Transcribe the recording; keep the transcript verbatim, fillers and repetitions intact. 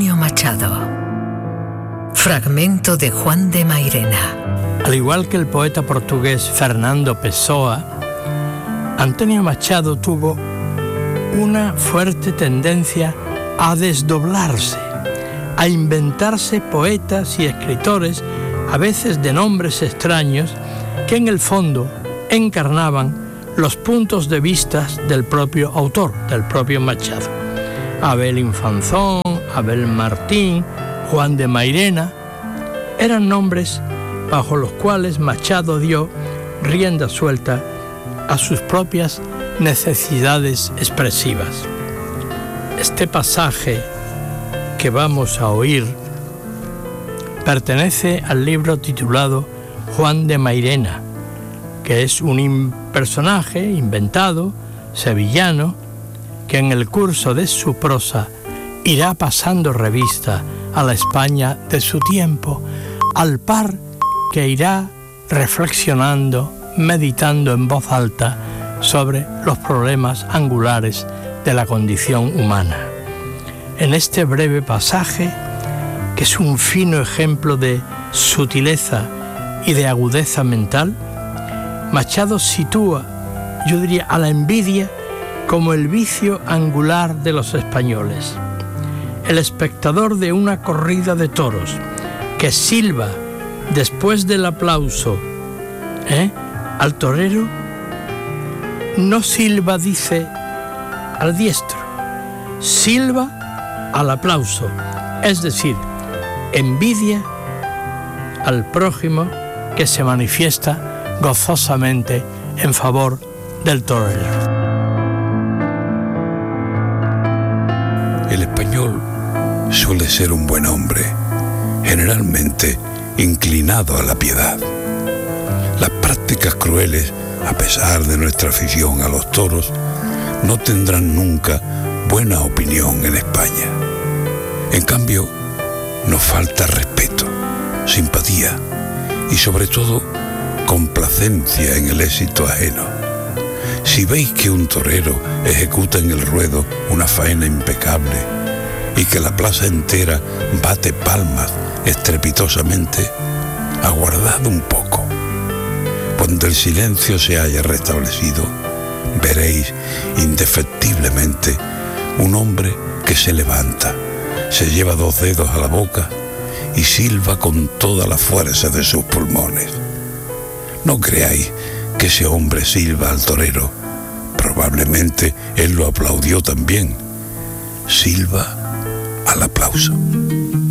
Antonio Machado. Fragmento de Juan de Mairena. Al igual que el poeta portugués Fernando Pessoa, Antonio Machado tuvo una fuerte tendencia a desdoblarse, a inventarse poetas y escritores, a veces de nombres extraños, que en el fondo encarnaban los puntos de vista del propio autor, del propio Machado. Abel Infanzón, Abel Martín, Juan de Mairena, eran nombres bajo los cuales Machado dio rienda suelta a sus propias necesidades expresivas. Este pasaje que vamos a oír pertenece al libro titulado Juan de Mairena, que es un personaje inventado, sevillano, que en el curso de su prosa irá pasando revista a la España de su tiempo, al par que irá reflexionando, meditando en voz alta sobre los problemas angulares de la condición humana. En este breve pasaje, que es un fino ejemplo de sutileza y de agudeza mental, Machado sitúa, yo diría, a la envidia como el vicio angular de los españoles. El espectador de una corrida de toros que silba después del aplauso ¿eh? al torero, no silba, dice, al diestro, silba al aplauso, es decir, envidia al prójimo que se manifiesta gozosamente en favor del torero. El español suele ser un buen hombre, generalmente inclinado a la piedad. Las prácticas crueles, a pesar de nuestra afición a los toros, no tendrán nunca buena opinión en España. En cambio, nos falta respeto, simpatía y sobre todo complacencia en el éxito ajeno. Si veis que un torero ejecuta en el ruedo una faena impecable y que la plaza entera bate palmas estrepitosamente, aguardad un poco. Cuando el silencio se haya restablecido, veréis indefectiblemente un hombre que se levanta, se lleva dos dedos a la boca y silba con toda la fuerza de sus pulmones. No creáis que ese hombre silba al torero, probablemente él lo aplaudió también. Silba al aplauso.